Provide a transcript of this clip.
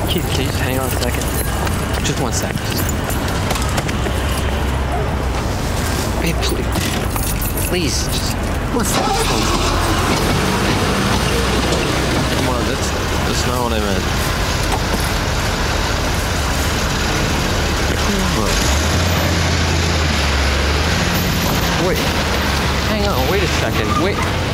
Keith, can you just hang on a second? Just 1 second. Babe, please, just 1 second. Come on, that's not what I meant. Wait, hang on, wait a second. Wait.